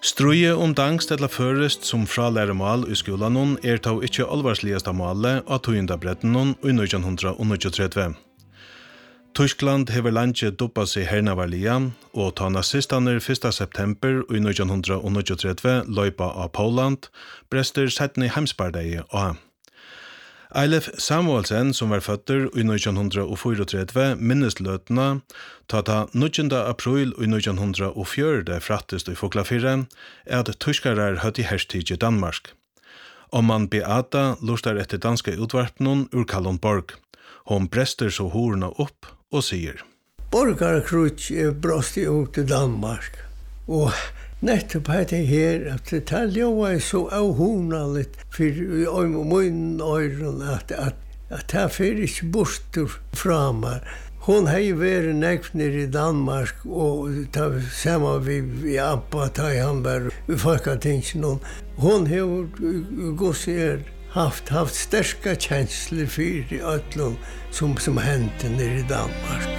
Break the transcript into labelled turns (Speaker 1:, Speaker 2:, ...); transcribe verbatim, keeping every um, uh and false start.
Speaker 1: Struje om dangst eller førest som fralæremal i skolan er tau ikkje alvarsligasta malet av tøyndabretten i nitjan tretti. Tyskland hever landet doppa seg hernavarlia, og ta nazistaner første september i nitjan tretti løypa av Poland, brester settene heimsbardegi av. Eilef Samuelsen, som var føtter i nitjan tretti, minnesløtene, ta ta nitjanda april i nitjan fjøruti frattest i Foklafire, er at tyskarar høtt i herstid i Danmark. Om man Beata lustar etter danske utvarpnen ur Kalundborg. Hon brester så horna opp og sier:
Speaker 2: Borgarkrutsch er brost ut i Danmark, og nettopp heter her at det var så avhonaligt for i munnen øyren at, at, at det fer ikke bortur fra meg. Hon har ju varit nekvner i Danmark og ta samma vi vi appa ta i han var i folketingen. Hon har gossier haft haft starka känslor för i ötlund som som hänt nere i Danmark.